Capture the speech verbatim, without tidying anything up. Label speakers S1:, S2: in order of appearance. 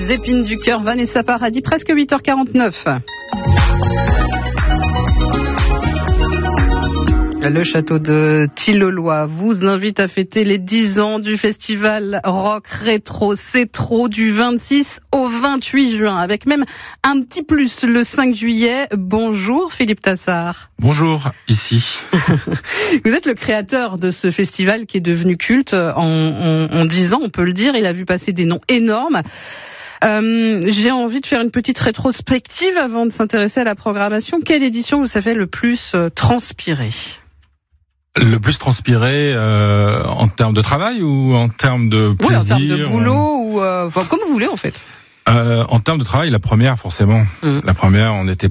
S1: Les épines du cœur, Vanessa Paradis, presque huit heures quarante-neuf. Le château de Tilloloy vous invite à fêter les dix ans du festival rock rétro C'est trop du vingt-six au vingt-huit juin, avec même un petit plus le cinq juillet. Bonjour Philippe Tassard.
S2: Bonjour, ici.
S1: Vous êtes le créateur de ce festival qui est devenu culte en, en, en dix ans, on peut le dire. Il a vu passer des noms énormes. Euh, j'ai envie de faire une petite rétrospective avant de s'intéresser à la programmation. Quelle édition vous avez le plus euh, transpiré ?
S2: Le plus transpiré euh, en termes de travail ou en termes de plaisir?
S1: Oui, en termes de boulot ou euh, enfin, comme vous voulez en fait.
S2: Euh, en termes de travail, la première forcément. Mmh. La première, on était